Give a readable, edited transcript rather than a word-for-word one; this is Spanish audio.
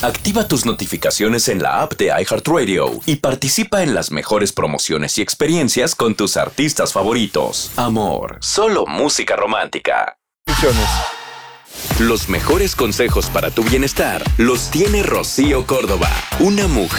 Activa tus notificaciones en la app de iHeartRadio y participa en las mejores promociones y experiencias con tus artistas favoritos. Amor, solo música romántica. Los mejores consejos para tu bienestar los tiene Rocío Córdoba, una mujer